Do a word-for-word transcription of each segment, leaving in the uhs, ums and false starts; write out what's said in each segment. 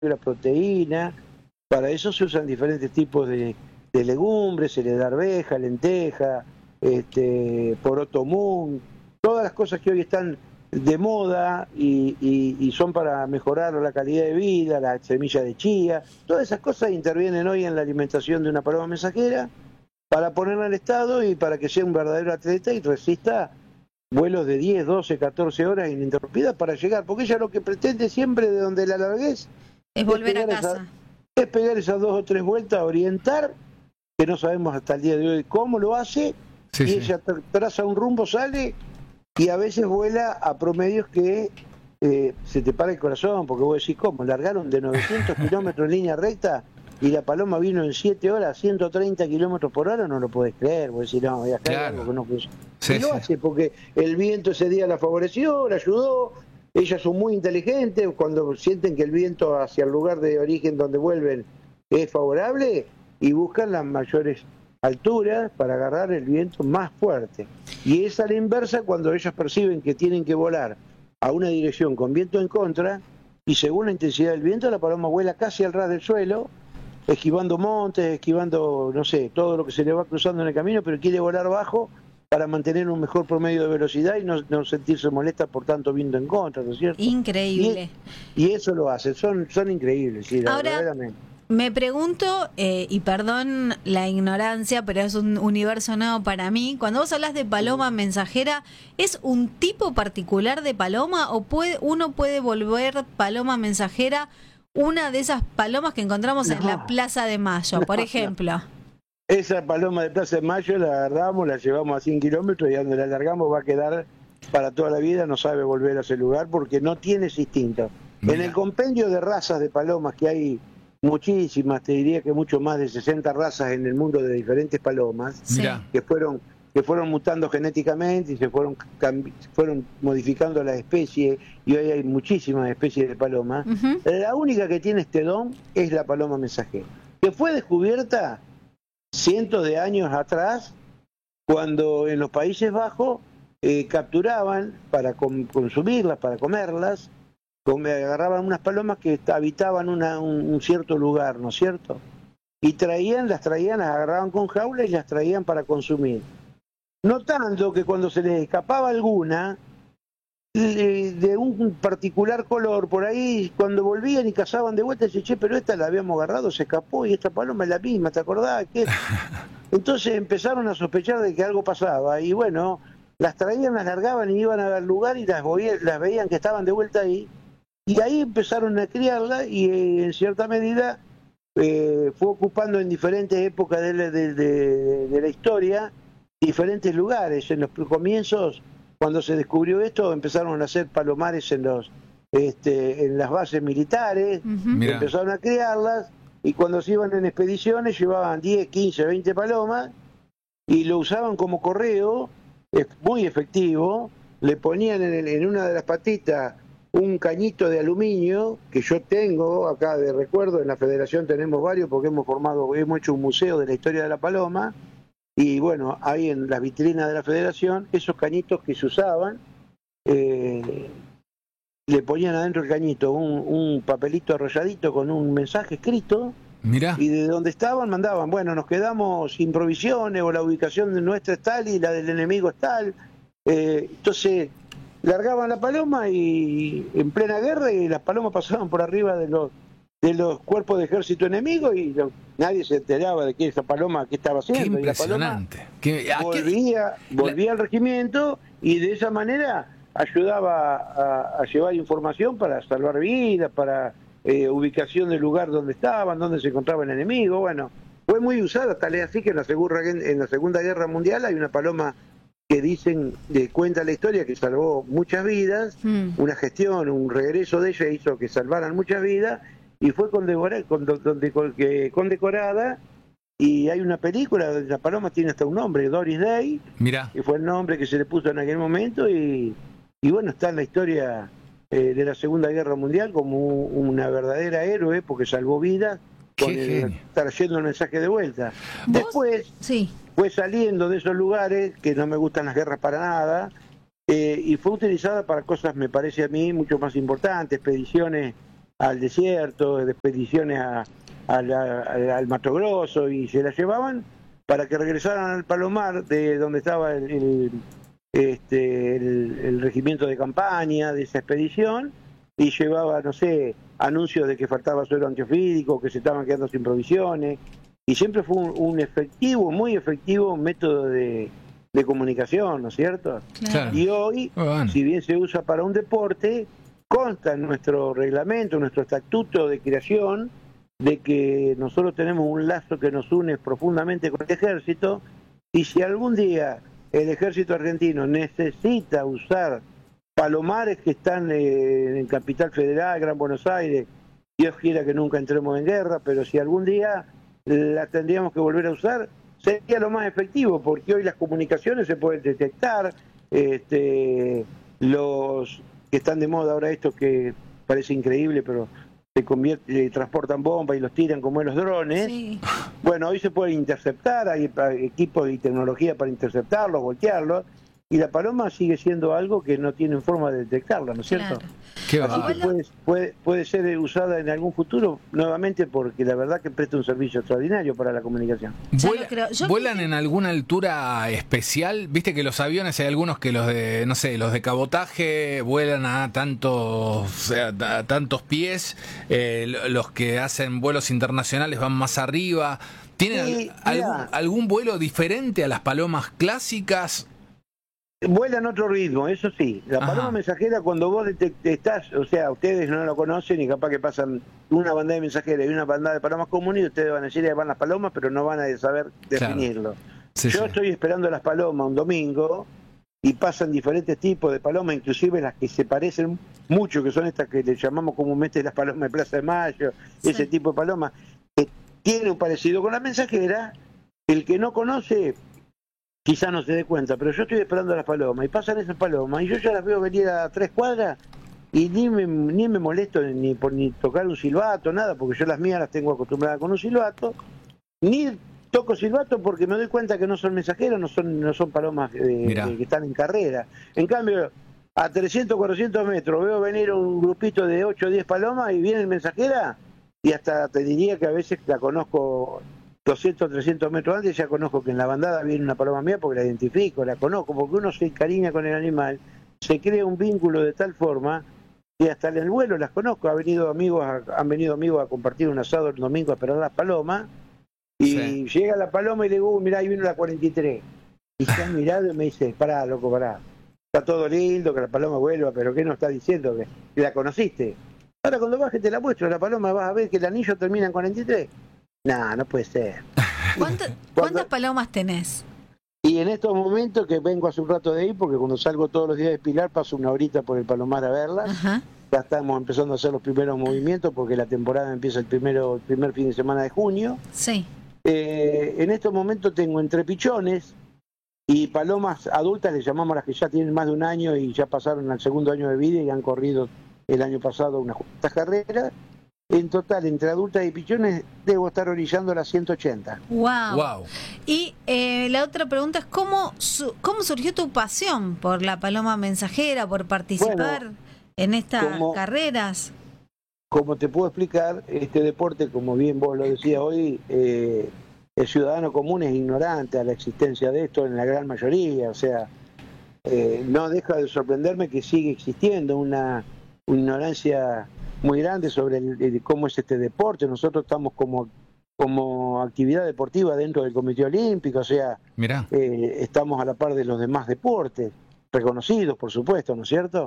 la proteína. Para eso se usan diferentes tipos de, de legumbres, se le da arveja, lenteja, este, poroto mung, todas las cosas que hoy están de moda y, y, y son para mejorar la calidad de vida, la semilla de chía, todas esas cosas intervienen hoy en la alimentación de una paloma mensajera para ponerla al estado y para que sea un verdadero atleta y resista vuelos de diez, doce, catorce horas ininterrumpidas para llegar, porque ella lo que pretende siempre de donde la largues es volver a casa. Esa, es pegar esas dos o tres vueltas, orientar, que no sabemos hasta el día de hoy cómo lo hace, sí, y sí. ella traza un rumbo, sale y a veces vuela a promedios que eh, se te para el corazón, porque vos decís, ¿cómo? Largaron de novecientos kilómetros en línea recta y la paloma vino en siete horas, ciento treinta kilómetros por hora, no lo podés creer, vos decís, no, voy a caer algo que no puso. Sí, y lo sí. hace porque el viento ese día la favoreció, la ayudó, ellas son muy inteligentes, cuando sienten que el viento hacia el lugar de origen donde vuelven es favorable y buscan las mayores alturas para agarrar el viento más fuerte. Y es a la inversa cuando ellas perciben que tienen que volar a una dirección con viento en contra y según la intensidad del viento la paloma vuela casi al ras del suelo, esquivando montes, esquivando, no sé, todo lo que se le va cruzando en el camino, pero quiere volar bajo para mantener un mejor promedio de velocidad y no, no sentirse molesta por tanto viento en contra, ¿no es cierto? Increíble. Y, y eso lo hacen, son, son increíbles, sí, Ahora, verdaderamente. Me pregunto, eh, y perdón la ignorancia, pero es un universo nuevo para mí, cuando vos hablas de paloma mensajera, ¿es un tipo particular de paloma o puede uno puede volver paloma mensajera una de esas palomas que encontramos no, en la Plaza de Mayo, por no, ejemplo? No. Esa paloma de Plaza de Mayo la agarramos, la llevamos a cien kilómetros y donde la largamos va a quedar para toda la vida, no sabe volver a ese lugar porque no tiene ese instinto. Mira. En el compendio de razas de palomas que hay muchísimas, te diría que mucho más de sesenta razas en el mundo de diferentes palomas, sí. que fueron que fueron mutando genéticamente y se fueron fueron modificando la especie y hoy hay muchísimas especies de palomas. Uh-huh. La única que tiene este don es la paloma mensajera, que fue descubierta cientos de años atrás cuando en los Países Bajos eh, capturaban para com- consumirlas, para comerlas, agarraban unas palomas que habitaban una, un, un cierto lugar, ¿no es cierto? Y traían, las traían, las agarraban con jaula y las traían para consumir. Notando que cuando se les escapaba alguna, de, de un particular color, por ahí, cuando volvían y cazaban de vuelta, decían, che, pero esta la habíamos agarrado, se escapó y esta paloma es la misma, ¿te acordás? ¿Qué? Entonces empezaron a sospechar de que algo pasaba y bueno, las traían, las largaban y iban al lugar y las, las veían que estaban de vuelta ahí. Y ahí empezaron a criarla y eh, en cierta medida eh, fue ocupando en diferentes épocas de la, de, de, de la historia diferentes lugares. En los comienzos, cuando se descubrió esto, empezaron a hacer palomares en los este, en las bases militares, uh-huh. empezaron a criarlas y cuando se iban en expediciones llevaban diez, quince, veinte palomas y lo usaban como correo, es muy efectivo, le ponían en, el, en una de las patitas un cañito de aluminio que yo tengo acá de recuerdo, en la federación tenemos varios porque hemos formado, hemos hecho un museo de la historia de la paloma y bueno, ahí en las vitrinas de la federación, esos cañitos que se usaban, eh, le ponían adentro el cañito un, un papelito arrolladito con un mensaje escrito. Mirá. Y de donde estaban mandaban, bueno, nos quedamos sin provisiones o la ubicación de nuestra es tal y la del enemigo es tal, eh, entonces largaban la paloma y en plena guerra y las palomas pasaban por arriba de los de los cuerpos de ejército enemigo y no, nadie se enteraba de que esa paloma qué estaba haciendo. Qué impresionante. Y la paloma ¿Qué, volvía, volvía la... al regimiento y de esa manera ayudaba a, a llevar información para salvar vidas, para eh, ubicación del lugar donde estaban, donde se encontraba el enemigo. Bueno, fue muy usada, tal es así que en la segunda, en la Segunda Guerra Mundial hay una paloma que dicen, de, cuenta la historia que salvó muchas vidas, mm. una gestión, un regreso de ella hizo que salvaran muchas vidas y fue condecorada, condecorada y hay una película, la paloma tiene hasta un nombre, Doris Day, Mirá. que fue el nombre que se le puso en aquel momento y, y bueno, está en la historia eh, de la Segunda Guerra Mundial como una verdadera héroe porque salvó vidas con el, trayendo el mensaje de vuelta. ¿Vos? Después sí. fue saliendo de esos lugares, que no me gustan las guerras para nada, eh, y fue utilizada para cosas, me parece a mí, mucho más importantes, expediciones al desierto, de expediciones a, a la, a, al Mato Grosso, y se las llevaban para que regresaran al Palomar, de donde estaba el, el, este, el, el regimiento de campaña de esa expedición, y llevaba, no sé, anuncios de que faltaba suelo antiofídico, que se estaban quedando sin provisiones, y siempre fue un, un efectivo, muy efectivo método de, de comunicación, ¿no es cierto? Claro. Y hoy, bueno, si bien se usa para un deporte, consta en nuestro reglamento, en nuestro estatuto de creación, de que nosotros tenemos un lazo que nos une profundamente con el ejército, y si algún día el ejército argentino necesita usar palomares que están eh, en Capital Federal, Gran Buenos Aires, Dios quiera que nunca entremos en guerra, pero si algún día la tendríamos que volver a usar, sería lo más efectivo, porque hoy las comunicaciones se pueden detectar, este, los que están de moda ahora, estos que parece increíble, pero se convierte, eh, transportan bombas y los tiran como en los drones. Sí. Bueno, hoy se puede interceptar, hay equipos y tecnología para interceptarlos, voltearlos, y la paloma sigue siendo algo que no tienen forma de detectarla, ¿no es cierto? Claro. Qué Así que puede, puede, puede ser usada en algún futuro nuevamente, porque la verdad que presta un servicio extraordinario para la comunicación. Vuela, ¿Vuelan creo... en alguna altura especial? Viste que los aviones, hay algunos que los de, no sé, los de cabotaje vuelan a tantos, a tantos pies, eh, los que hacen vuelos internacionales van más arriba. ¿Tienen sí, al, algún, algún vuelo diferente a las palomas clásicas? Vuelan otro ritmo, eso sí. La paloma Ajá. mensajera, cuando vos estás, o sea, ustedes no lo conocen y capaz que pasan una bandada de mensajeras y una bandada de palomas comunes, y ustedes van a decir que van las palomas, pero no van a saber definirlo. Claro. Sí, Yo sí. estoy esperando las palomas un domingo y pasan diferentes tipos de palomas, inclusive las que se parecen mucho, que son estas que le llamamos comúnmente las palomas de Plaza de Mayo, sí. ese tipo de palomas, que tiene un parecido con la mensajera. El que no conoce quizá no se dé cuenta, pero yo estoy esperando a las palomas y pasan esas palomas y yo ya las veo venir a tres cuadras y ni me, ni me molesto ni por ni tocar un silbato, nada, porque yo las mías las tengo acostumbradas con un silbato, ni toco silbato porque me doy cuenta que no son mensajeros, no son no son palomas eh, que están en carrera. En cambio, a trescientos, cuatrocientos metros veo venir un grupito de ocho o diez palomas y viene mensajera, y hasta te diría que a veces la conozco doscientos, trescientos metros antes, ya conozco que en la bandada viene una paloma mía porque la identifico, la conozco, porque uno se encariña con el animal, se crea un vínculo de tal forma que hasta en el vuelo las conozco. Ha venido amigos a, han venido amigos a compartir un asado el domingo a esperar las palomas, y sí. llega la paloma y le digo, uh, mirá, ahí vino la cuarenta y tres, y se han mirado y me dice, pará, loco, pará, está todo lindo, que la paloma vuelva, pero ¿qué nos está diciendo? ¿Que la conociste? Ahora cuando baje te la muestro, la paloma, vas a ver que el anillo termina en cuarenta y tres. No, no puede ser. ¿Cuántas, ¿Cuántas palomas tenés? Y en estos momentos, que vengo hace un rato de ahí, porque cuando salgo todos los días de Pilar paso una horita por el Palomar a verlas. Ajá. Ya estamos empezando a hacer los primeros movimientos porque la temporada empieza el primero el primer fin de semana de junio. Sí. Eh, en estos momentos tengo entre pichones y palomas adultas, le llamamos las que ya tienen más de un año y ya pasaron al segundo año de vida y han corrido el año pasado unas cuantas carreras. En total, entre adultas y pichones, debo estar orillando las ciento ochenta. Wow. wow. Y eh, la otra pregunta es, ¿cómo, su, ¿cómo surgió tu pasión por la paloma mensajera, por participar bueno, en estas como, carreras? Como te puedo explicar, este deporte, como bien vos lo decías hoy, eh, el ciudadano común es ignorante a la existencia de esto en la gran mayoría. O sea, eh, no deja de sorprenderme que sigue existiendo una, una ignorancia muy grande sobre el, el, cómo es este deporte. Nosotros estamos como como actividad deportiva dentro del Comité Olímpico, o sea, Mirá. Eh, estamos a la par de los demás deportes, reconocidos por supuesto, ¿no es cierto?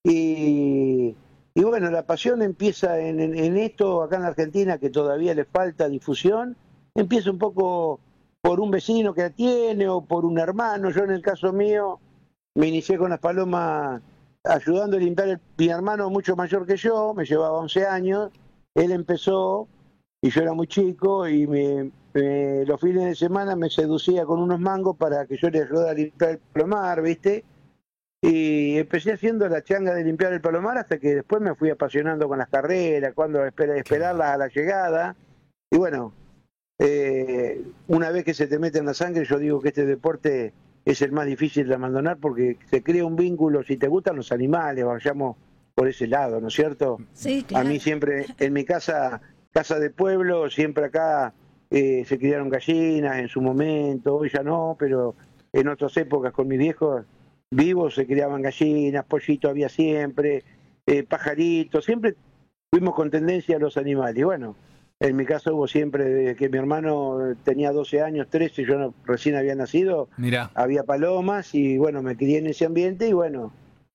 Y, y bueno, la pasión empieza en, en, en esto acá en la Argentina, que todavía le falta difusión, empieza un poco por un vecino que la tiene o por un hermano. Yo en el caso mío me inicié con las palomas ayudando a limpiar el, mi hermano mucho mayor que yo, me llevaba once años, él empezó y yo era muy chico y me, me, los fines de semana me seducía con unos mangos para que yo le ayudara a limpiar el palomar, ¿viste? Y empecé haciendo la changa de limpiar el palomar hasta que después me fui apasionando con las carreras, cuando esperar, esperarlas a la llegada. Y bueno, eh, una vez que se te mete en la sangre, yo digo que este deporte es el más difícil de abandonar porque se crea un vínculo, si te gustan los animales, vayamos por ese lado, ¿no es cierto? Sí, claro. A mí siempre, en mi casa, casa de pueblo, siempre acá eh, se criaron gallinas en su momento, hoy ya no, pero en otras épocas con mis viejos vivos se criaban gallinas, pollitos había siempre, eh, pajaritos, siempre fuimos con tendencia a los animales. Y bueno, en mi caso hubo siempre, desde que mi hermano tenía doce años, trece, yo no, recién había nacido, Mirá. había palomas y bueno, me crié en ese ambiente y bueno,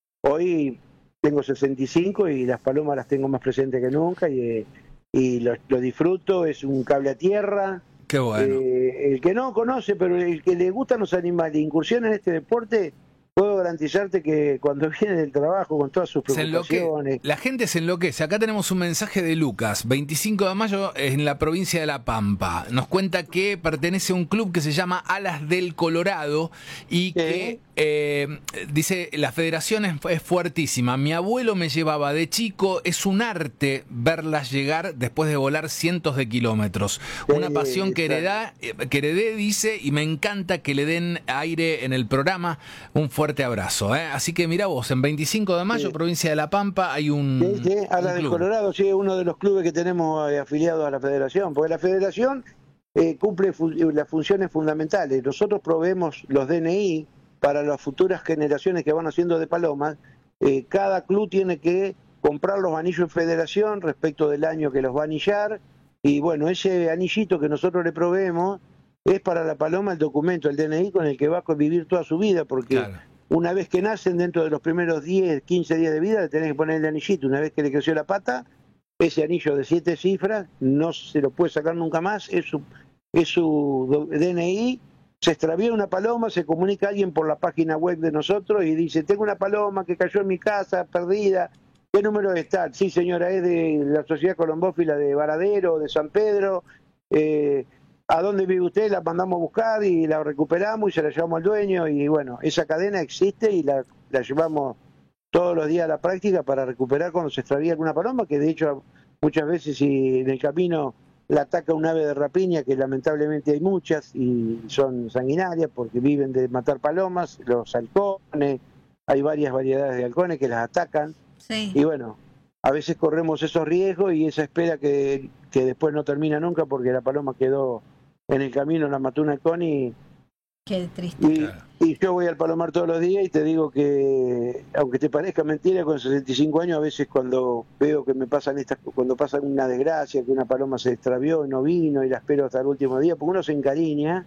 hoy tengo sesenta y cinco y las palomas las tengo más presentes que nunca y, eh, y lo, lo disfruto, es un cable a tierra. Qué bueno. Eh, el que no conoce, pero el que le gustan los animales, incursión en este deporte, puedo garantizarte que cuando viene del trabajo con todas sus Se enloque- preocupaciones... La gente se enloquece. Acá tenemos un mensaje de Lucas, veinticinco de mayo, en la provincia de La Pampa. Nos cuenta que pertenece a un club que se llama Alas del Colorado y Sí. que eh, dice, la federación es, es fuertísima. Mi abuelo me llevaba de chico, es un arte verlas llegar después de volar cientos de kilómetros. Una Sí, pasión que, hereda, que heredé, dice, y me encanta que le den aire en el programa. Un fuerte abrazo. ¿eh? Así que mira vos, en veinticinco de mayo, Sí. provincia de La Pampa, hay un, Sí, sí, a la un del club. Colorado, sí, es uno de los clubes que tenemos eh, afiliados a la federación, porque la federación eh, cumple fu- las funciones fundamentales. Nosotros proveemos los D N I para las futuras generaciones que van haciendo de palomas. Eh, cada club tiene que comprar los anillos en federación respecto del año que los va a anillar, y bueno, ese anillito que nosotros le proveemos es para la paloma el documento, el D N I con el que va a convivir toda su vida, porque Claro. una vez que nacen, dentro de los primeros diez, quince días de vida, le tenés que poner el anillito. Una vez que le creció la pata, ese anillo de siete cifras no se lo puede sacar nunca más, es su, es su D N I. Se extravía una paloma, se comunica a alguien por la página web de nosotros y dice, tengo una paloma que cayó en mi casa, perdida. ¿Qué número está? Sí, señora, es de la Sociedad Colombófila de Varadero, de San Pedro. Eh, ¿A dónde vive usted? La mandamos a buscar y la recuperamos y se la llevamos al dueño. Y bueno, esa cadena existe y la, la llevamos todos los días a la práctica para recuperar cuando se extravía alguna paloma, que de hecho muchas veces si en el camino la ataca un ave de rapiña, que lamentablemente hay muchas y son sanguinarias porque viven de matar palomas, los halcones, hay varias variedades de halcones que las atacan. Sí. Y bueno, a veces corremos esos riesgos y esa espera que, que después no termina nunca porque la paloma quedó en el camino, la mató un halcón y, Qué triste. y, Claro. y yo voy al palomar todos los días y te digo que, aunque te parezca mentira, con sesenta y cinco años a veces cuando veo que me pasan estas, cuando pasa una desgracia, que una paloma se extravió y no vino y la espero hasta el último día, porque uno se encariña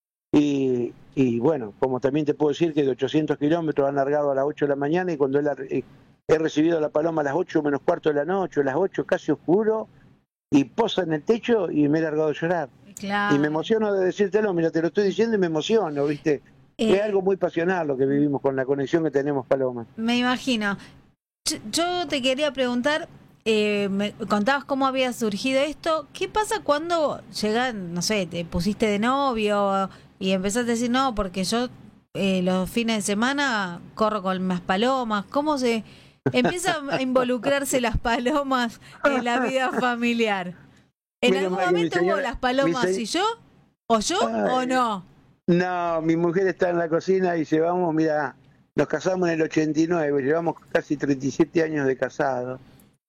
y, y bueno, como también te puedo decir que de ochocientos kilómetros han largado a las ocho de la mañana y cuando él ha- eh, he recibido la paloma a las ocho menos cuarto de la noche, a las ocho casi oscuro, y posa en el techo y me he largado a llorar. Claro. Y me emociono de decírtelo, mira, te lo estoy diciendo y me emociono, ¿viste? Eh, Es algo muy pasional lo que vivimos con la conexión que tenemos, Paloma. Me imagino. Yo, yo te quería preguntar, eh, me contabas cómo había surgido esto. ¿Qué pasa cuando llegan, no sé, te pusiste de novio y empezaste a decir, no, porque yo eh, los fines de semana corro con más palomas? ¿Cómo se empiezan a involucrarse las palomas en la vida familiar? ¿En Menos algún mal que mi momento hubo señora- las palomas mi se- y yo? ¿O yo o Ay. no? No, mi mujer está en la cocina y llevamos, mira, nos casamos en el ochenta y nueve, llevamos casi treinta y siete años de casado,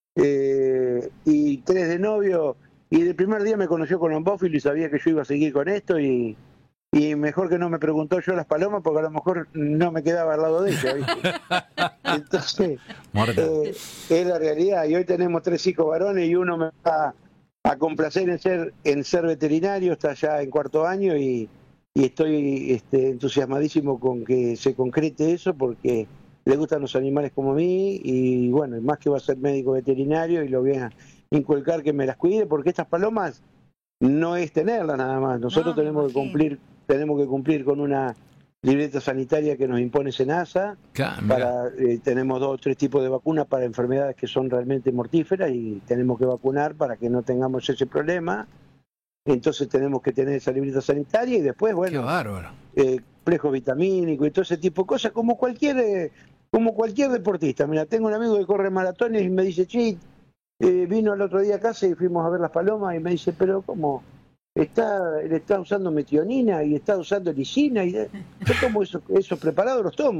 eh, y tres de novio, y del primer día me conoció con un bófilo y sabía que yo iba a seguir con esto, y, y mejor que no me preguntó yo las palomas, porque a lo mejor no me quedaba al lado de ella, ¿viste? Entonces, Muerta. eh, es la realidad, y hoy tenemos tres hijos varones y uno me va a complacer en ser, en ser veterinario, está ya en cuarto año y... y estoy este, entusiasmadísimo con que se concrete eso porque le gustan los animales como a mí y bueno, más que va a ser médico veterinario y lo voy a inculcar que me las cuide porque estas palomas no es tenerlas nada más, nosotros No, me tenemos que imagino. cumplir tenemos que cumplir con una libreta sanitaria que nos impone SENASA, Claro, mirá. para, eh, tenemos dos o tres tipos de vacunas para enfermedades que son realmente mortíferas y tenemos que vacunar para que no tengamos ese problema. Entonces tenemos que tener esa libreta sanitaria y después, Qué bueno, bárbaro. eh, complejo vitamínico y todo ese tipo de cosas, como cualquier eh, como cualquier deportista. Mira, tengo un amigo que corre maratones y me dice, che, eh, vino el otro día a casa y fuimos a ver las palomas y me dice, pero ¿cómo? Está, él está usando metionina y está usando lisina y yo tomo esos, esos preparados, los tomo.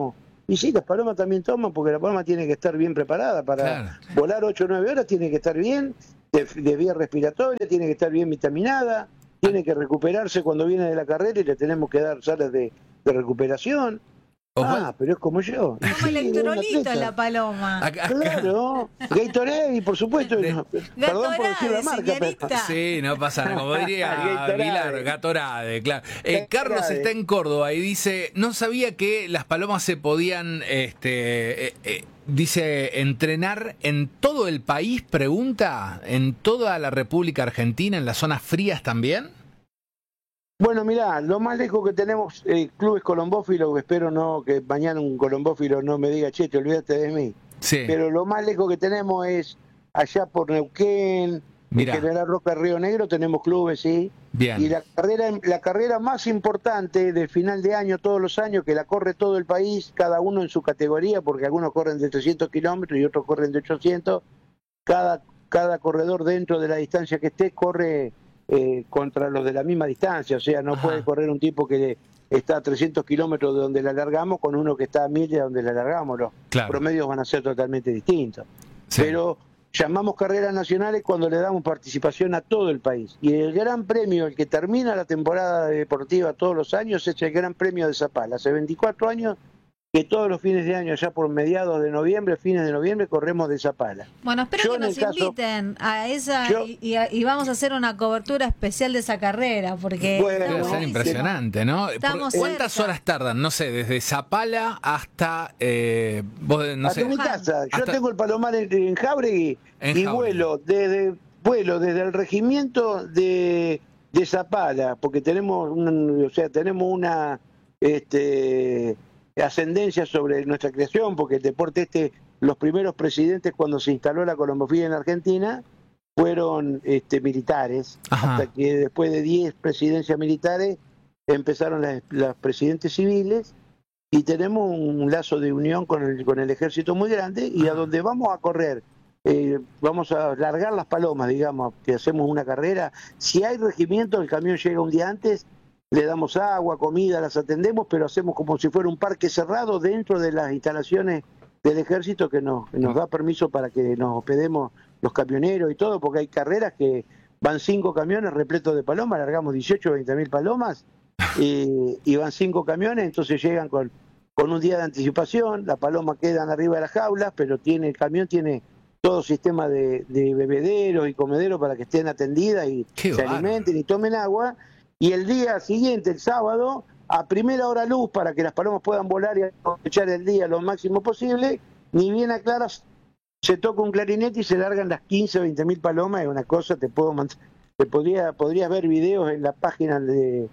Y sí, las palomas también toman, porque la paloma tiene que estar bien preparada para Claro. volar ocho o nueve horas, tiene que estar bien, de, de vía respiratoria, tiene que estar bien vitaminada, tiene que recuperarse cuando viene de la carrera y le tenemos que dar salas de, de recuperación. Osvaldo- Ah, pero es como yo. Como Sí, es un electrolito atleta. la paloma. Acá- acá- Claro, Gatorade, y por supuesto, De- no, perdón por decir la Gatorade, marca, pero... señorita. Sí, no pasa nada. Como diría Gatorade. Vilar, Gatorade, claro. Eh, Gatorade. Carlos está en Córdoba y dice, no sabía que las palomas se podían, este, eh, eh, dice, entrenar en todo el país, pregunta, en toda la República Argentina, en las zonas frías también. Bueno, mirá, lo más lejos que tenemos, eh, clubes colombófilos, espero no que mañana un colombófilo no me diga, che, te olvidaste de mí. Sí. Pero lo más lejos que tenemos es allá por Neuquén, Mirá. en General Roca, Río Negro, tenemos clubes, sí. Bien. Y la carrera, la carrera más importante de final de año, todos los años, que la corre todo el país, cada uno en su categoría, porque algunos corren de trescientos kilómetros y otros corren de ochocientos, cada, cada corredor dentro de la distancia que esté corre eh, contra los de la misma distancia, o sea, no Ajá. puede correr un tipo que está a trescientos kilómetros de donde la largamos con uno que está a mil de donde la largamos, los Claro. promedios van a ser totalmente distintos. Sí. Pero llamamos carreras nacionales cuando le damos participación a todo el país. Y el gran premio, el que termina la temporada deportiva todos los años, es el Gran Premio de Zapala. Hace veinticuatro años que todos los fines de año, ya por mediados de noviembre, fines de noviembre, corremos de Zapala. Bueno, espero Yo que en el nos caso- inviten a esa Yo- y, y a- y vamos a hacer una cobertura especial de esa carrera, porque Bueno, está Debe ser buenísimo. impresionante, ¿no? Estamos ¿Por- ¿Cuántas cerca. horas tardan? No sé, desde Zapala hasta, eh, vos, no Hasta sé, mi casa. Yo hasta- tengo el Palomar en, en Jáuregui En y Jáuregui. vuelo desde vuelo desde el regimiento de, de Zapala, porque tenemos un- o sea, tenemos una este ascendencia sobre nuestra creación, porque el deporte este, los primeros presidentes cuando se instaló la colombofilia en Argentina fueron este, militares, Ajá. hasta que después de diez presidencias militares empezaron las, las presidentes civiles y tenemos un lazo de unión con el, con el ejército muy grande y a donde vamos a correr, eh, vamos a largar las palomas, digamos, que hacemos una carrera, si hay regimiento, el camión llega un día antes, le damos agua, comida, las atendemos, pero hacemos como si fuera un parque cerrado dentro de las instalaciones del ejército que nos, nos da permiso para que nos hospedemos los camioneros y todo, porque hay carreras que van cinco camiones repletos de palomas, largamos dieciocho o veinte mil palomas y, y van cinco camiones, entonces llegan con, con un día de anticipación, las palomas quedan arriba de las jaulas, pero tiene el camión tiene todo sistema de, de bebederos y comederos para que estén atendidas y Qué se bárbaro. alimenten y tomen agua. Y el día siguiente, el sábado, a primera hora luz, para que las palomas puedan volar y aprovechar el día lo máximo posible, ni bien aclaras, se toca un clarinete y se largan las quince o veinte mil palomas. Es una cosa, te puedo mand- te podría, podrías ver videos en la página de,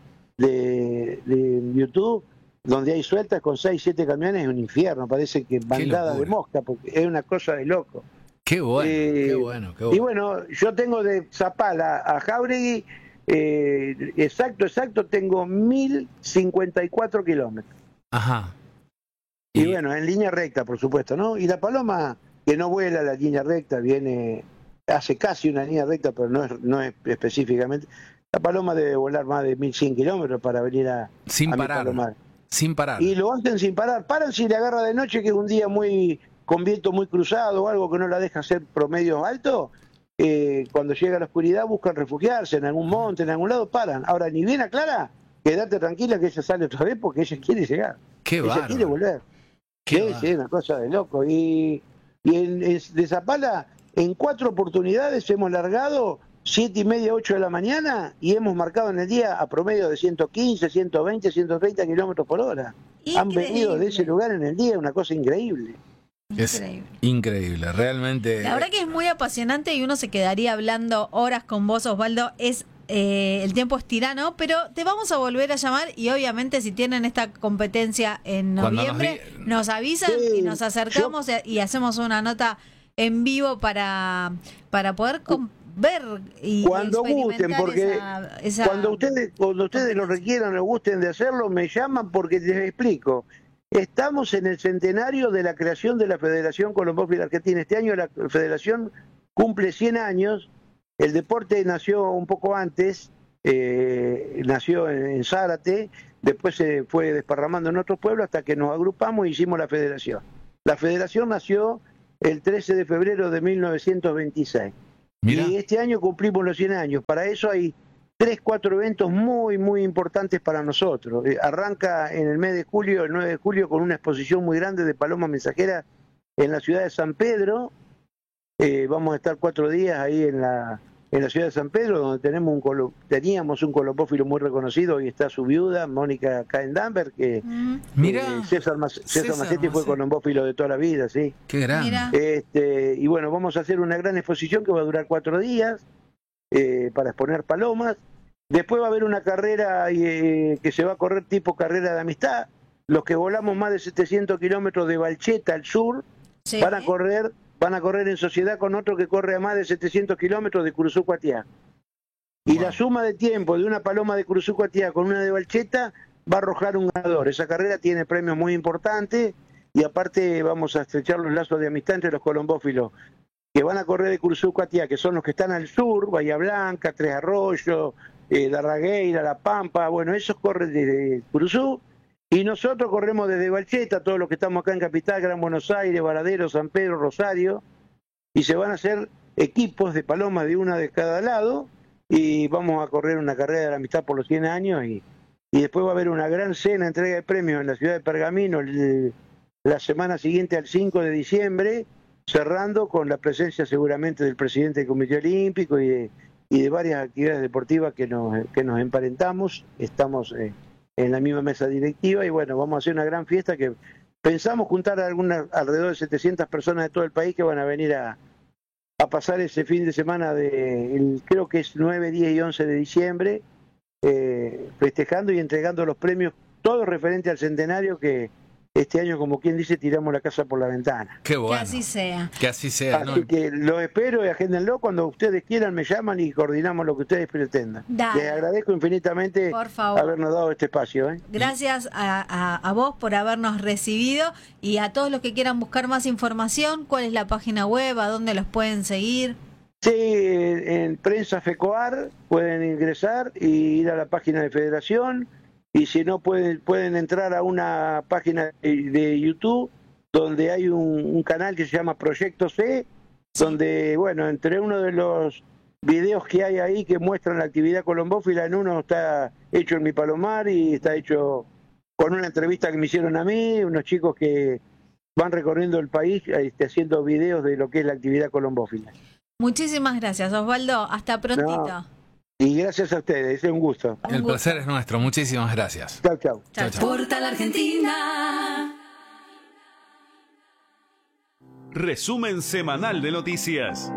de, de YouTube, donde hay sueltas con seis, siete camiones, es un infierno, parece que bandada de locura. mosca, porque es una cosa de loco. Qué bueno, Eh, qué bueno, qué Y bueno. bueno, yo tengo de Zapala a Jáuregui, eh, exacto, exacto, tengo mil cincuenta y cuatro kilómetros. Ajá. Y, Y- bueno, en línea recta, por supuesto, ¿no? Y la paloma, que no vuela la línea recta, viene, hace casi una línea recta, pero no es, no es específicamente. La paloma debe volar más de mil cien kilómetros para venir a, Sin a mi parar. palomar. Sin parar. Y lo hacen sin parar. Paran si le agarra de noche, que es un día muy con viento muy cruzado o algo que no la deja hacer promedios altos. Eh, cuando llega la oscuridad buscan refugiarse en algún monte, en algún lado, paran. Ahora, ni bien aclara, quédate tranquila que ella sale otra vez porque ella quiere llegar. Qué ella bárbaro. quiere volver. Qué Sí, bárbaro. sí, una cosa de loco. Y, y en, en- de Zapala, en cuatro oportunidades hemos largado siete y media, ocho de la mañana y hemos marcado en el día a promedio de ciento quince, ciento veinte, ciento treinta kilómetros por hora. Han venido de ese Increíble. lugar en el día, una cosa increíble. Es Increíble. increíble, realmente. La verdad que es muy apasionante y uno se quedaría hablando horas con vos, Osvaldo. Es eh, el tiempo es tirano, pero te vamos a volver a llamar y obviamente si tienen esta competencia en Cuando nos noviembre, di- nos, avisan Sí, y nos acercamos y- y hacemos una nota en vivo para, para poder com- ver y Cuando gusten, experimentar porque esa- esa- cuando ustedes cuando ustedes lo requieran o gusten de hacerlo, me llaman porque les explico. Estamos en el centenario de la creación de la Federación Colombófila Argentina. Este año la Federación cumple cien años. El deporte nació un poco antes, eh, nació en, en Zárate, después se fue desparramando en otros pueblos hasta que nos agrupamos y hicimos la federación. La federación nació el trece de febrero de mil novecientos veintiséis. Mirá. Y este año cumplimos los cien años. Para eso hay tres, cuatro eventos muy, muy importantes para nosotros. Eh, arranca en el mes de julio, el nueve de julio, con una exposición muy grande de palomas mensajeras en la ciudad de San Pedro. Eh, vamos a estar cuatro días ahí en la, en la ciudad de San Pedro, donde tenemos un colo, teníamos un colombófilo muy reconocido, y está su viuda, Mónica Caendanver, que Mm. Mira. eh, César, Mas- César César Macetti fue Macetti. colombófilo de toda la vida, sí. Qué grande. Mira. Este, y bueno, vamos a hacer una gran exposición que va a durar cuatro días eh, para exponer palomas. Después va a haber una carrera eh, que se va a correr tipo carrera de amistad. Los que volamos más de setecientos kilómetros de Balcheta al sur Sí. van a correr van a correr en sociedad con otro que corre a más de setecientos kilómetros de Curuzú-Cuatiá. Y Wow. la suma de tiempo de una paloma de Curuzú-Cuatiá con una de Balcheta va a arrojar un ganador. Esa carrera tiene premios muy importantes, y aparte vamos a estrechar los lazos de amistad entre los colombófilos que van a correr de Curuzú-Cuatiá, que son los que están al sur, Bahía Blanca, Tres Arroyos, eh, La Ragueira, La Pampa. Bueno, esos corren desde Curuzú, y nosotros corremos desde Balcheta, todos los que estamos acá en Capital, Gran Buenos Aires, Varadero, San Pedro, Rosario, y se van a hacer equipos de palomas de una de cada lado, y vamos a correr una carrera de la amistad por los cien años, y, y después va a haber una gran cena, entrega de premios en la ciudad de Pergamino el, la semana siguiente al cinco de diciembre, cerrando con la presencia seguramente del presidente del Comité Olímpico y de, y de varias actividades deportivas que nos, que nos emparentamos. Estamos eh, en la misma mesa directiva, y bueno, vamos a hacer una gran fiesta que pensamos juntar a algunas, alrededor de setecientas personas de todo el país que van a venir a, a pasar ese fin de semana de, el, creo que es nueve, diez y once de diciembre, eh, festejando y entregando los premios, todos referentes al centenario, que este año, como quien dice, tiramos la casa por la ventana. Qué bueno. Que así sea. Que así sea. Así ¿no? que lo espero y agéndenlo. Cuando ustedes quieran me llaman y coordinamos lo que ustedes pretendan. Dale. Les agradezco infinitamente Por favor. habernos dado este espacio. ¿eh? Gracias a, a- a vos por habernos recibido, y a todos los que quieran buscar más información, ¿cuál es la página web? ¿A dónde los pueden seguir? Sí, en, en Prensa FECOAR pueden ingresar y ir a la página de Federación, y si no pueden, pueden entrar a una página de, de YouTube donde hay un, un canal que se llama Proyecto C, donde, bueno, entre uno de los videos que hay ahí que muestran la actividad colombófila, en uno está hecho en mi palomar y está hecho con una entrevista que me hicieron a mí, unos chicos que van recorriendo el país este, haciendo videos de lo que es la actividad colombófila. Muchísimas gracias, Osvaldo. Hasta prontito. No. Y gracias a ustedes, es un gusto. Un El gusto. placer es nuestro. Muchísimas gracias. Chao, chao. Chao, Chao, chao. chao. Portal Argentina. Resumen semanal de noticias.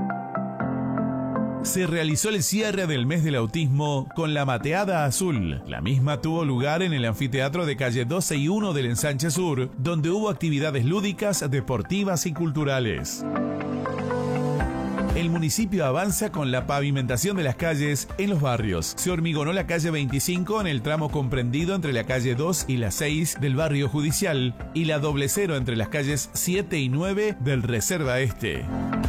Se realizó el cierre del mes del autismo con la Mateada Azul. La misma tuvo lugar en el anfiteatro de calle doce y uno del Ensanche Sur, donde hubo actividades lúdicas, deportivas y culturales. El municipio avanza con la pavimentación de las calles en los barrios. Se hormigonó la calle veinticinco en el tramo comprendido entre la calle dos y la seis del barrio judicial, y la doble cero entre las calles siete y nueve del Reserva Este.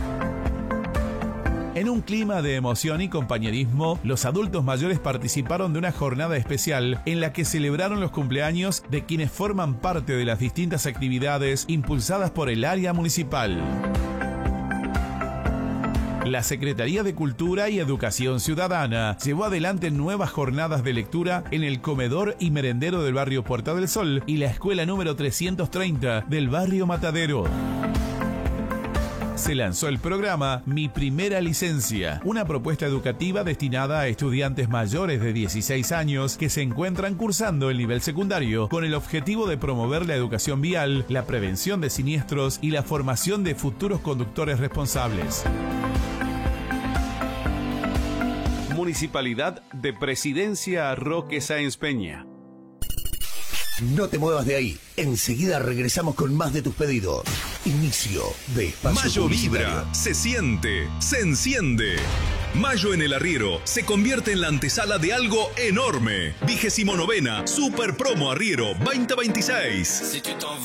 En un clima de emoción y compañerismo, los adultos mayores participaron de una jornada especial en la que celebraron los cumpleaños de quienes forman parte de las distintas actividades impulsadas por el área municipal. La Secretaría de Cultura y Educación Ciudadana llevó adelante nuevas jornadas de lectura en el comedor y merendero del barrio Puerta del Sol y la escuela número trescientos treinta del barrio Matadero. Se lanzó el programa Mi Primera Licencia, una propuesta educativa destinada a estudiantes mayores de dieciséis años que se encuentran cursando el nivel secundario, con el objetivo de promover la educación vial, la prevención de siniestros y la formación de futuros conductores responsables. Municipalidad de Presidencia Roque Sáenz Peña. No te muevas de ahí. Enseguida regresamos con más de tus pedidos. Inicio de espacio Mayo publicitario. vibra, se siente, se enciende. Mayo en el Arriero se convierte en la antesala de algo enorme. Vigésimo novena Super Promo Arriero veinte veintiséis.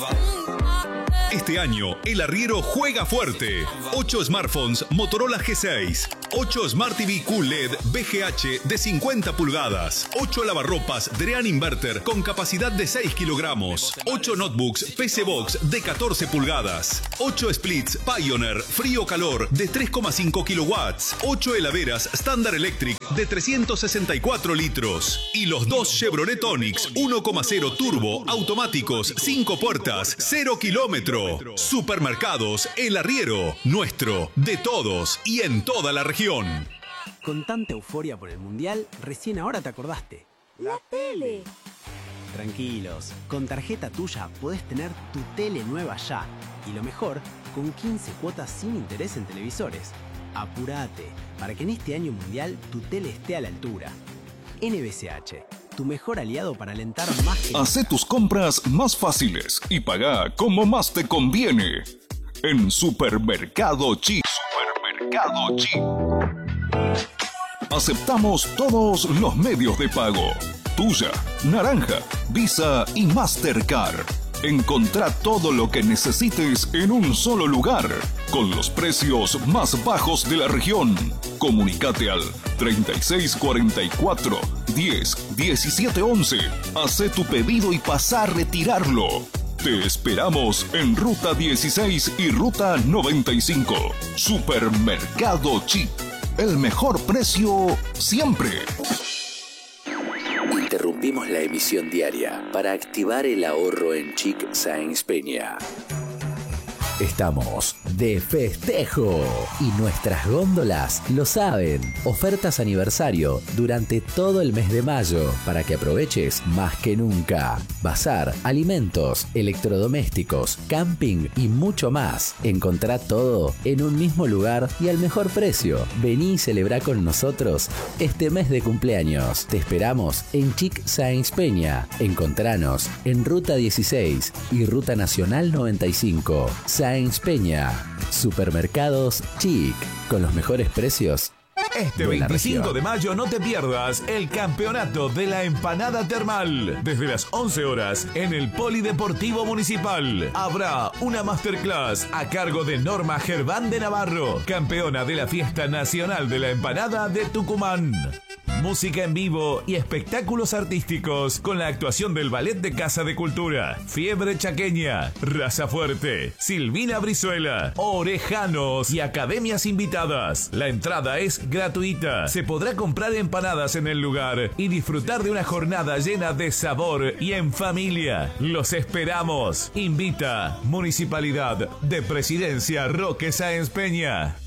Este año, el Arriero juega fuerte. ocho smartphones Motorola G seis. ocho Smart T V Q L E D V G H de cincuenta pulgadas. ocho lavarropas Drean Inverter con capacidad de seis kilogramos. ocho notebooks P C Box de catorce pulgadas. ocho splits Pioneer frío-calor de tres coma cinco kilowatts. ocho heladeras Standard Electric de trescientos sesenta y cuatro litros. Y los dos Chevrolet Onix uno coma cero turbo automáticos, cinco puertas, cero kilómetro. Supermercados El Arriero, nuestro, de todos y en toda la región. Con tanta euforia por el Mundial, recién ahora te acordaste. La tele. Tranquilos, con tarjeta tuya podés tener tu tele nueva ya. Y lo mejor, con quince cuotas sin interés en televisores. Apurate, para que en este año mundial tu tele esté a la altura. N B C H, tu mejor aliado para alentar más que... Hacé tus compras más fáciles y pagá como más te conviene. En Supermercado Chi. Supermercado Chi. Aceptamos todos los medios de pago. Tuya, Naranja, Visa y Mastercard. Encontrá todo lo que necesites en un solo lugar, con los precios más bajos de la región. Comunicate al treinta y seis cuarenta y cuatro, diez, diecisiete once. Hacé tu pedido y pasá a retirarlo. Te esperamos en Ruta dieciséis y Ruta noventa y cinco. Supermercado Chi. El mejor precio siempre. Interrumpimos la emisión diaria para activar el ahorro en Chic Sáenz Peña. Estamos de festejo y nuestras góndolas lo saben. Ofertas aniversario durante todo el mes de mayo para que aproveches más que nunca. Bazar, alimentos, electrodomésticos, camping y mucho más. Encontrá todo en un mismo lugar y al mejor precio. Vení y celebrá con nosotros este mes de cumpleaños. Te esperamos en Chic Sáenz Peña. Encontranos en Ruta dieciséis y Ruta Nacional noventa y cinco. Sáenz Peña. Supermercados Chic. Con los mejores precios. Este veinticinco de mayo no te pierdas el campeonato de la empanada termal. Desde las once horas en el Polideportivo Municipal habrá una masterclass a cargo de Norma Gerván de Navarro, campeona de la Fiesta Nacional de la Empanada de Tucumán. Música en vivo y espectáculos artísticos con la actuación del Ballet de Casa de Cultura, Fiebre Chaqueña, Raza Fuerte, Silvina Brizuela, Orejanos y academias invitadas. La entrada es gratuita. Se podrá comprar empanadas en el lugar y disfrutar de una jornada llena de sabor y en familia. Los esperamos. Invita Municipalidad de Presidencia Roque Sáenz Peña.